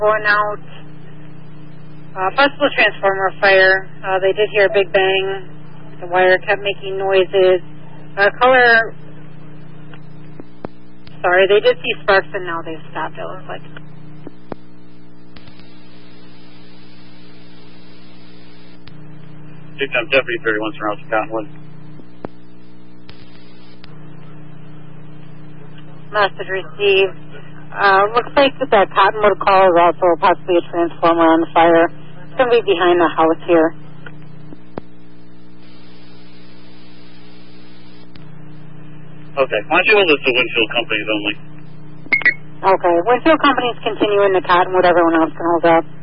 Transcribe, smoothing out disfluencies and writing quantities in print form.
Going out. Possible transformer fire. They did hear a big bang. The wire kept making noises. Color. Sorry, they did see sparks and now they've stopped, it looks like. I'm Deputy 31 surrounds Cottonwood. Message received. Looks like that Cottonwood call is also possibly a transformer on fire. It's going to be behind the house here. Okay, why don't you hold this to Winfield Companies only? Okay, Winfield Companies continuing to Cottonwood, everyone else can hold up.